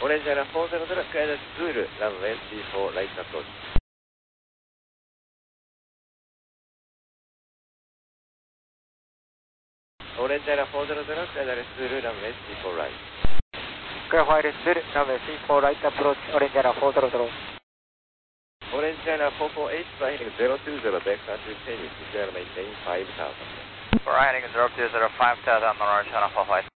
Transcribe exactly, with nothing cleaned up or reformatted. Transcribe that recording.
オレンジアラフォーゼロゼロ、スカイダッシュズール、ランウェイ シーフォー ライトアプローチ。オレンジアラフォーゼロゼロ、スカイダッシュズール、ランウェイ シーフォー ライト。 スカイファイレスズール、ランウェイ シーフォー ライトアプローチ、オレンジアラフォーゼロゼロ。 オレンジアラフォーフォーエイト、フライヘディングゼロツーゼロ、ベクターツーテニス、ジェラメインテインファイブタウザンド。 フライヘディングゼロツーゼロ、ファイブタウザンド、オレンジアラフォーフォーエイト。